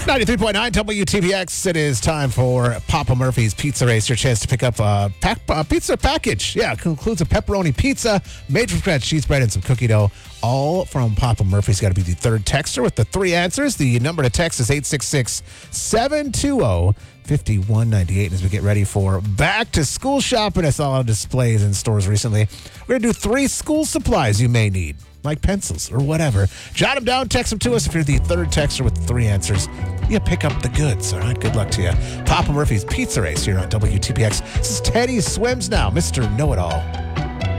93.9 WTPX. It is time for Papa Murphy's Pizza Race. Your chance to pick up a pizza package. Yeah, it includes a pepperoni pizza, made from scratch cheese bread, and some cookie dough. All from Papa Murphy's. Got to be the third texter with the three answers. The number to text is 866-720-5198. As we get ready for back to school shopping, I saw a lot of displays in stores recently. We're going to do 3 school supplies you may need, like pencils or whatever. Jot them down, text them to us. If you're the third texter with the 3 answers, you pick up the goods. All right, good luck to you. Papa Murphy's Pizza Race here on WTPX. This is Teddy Swims now, Mr. Know-It-All.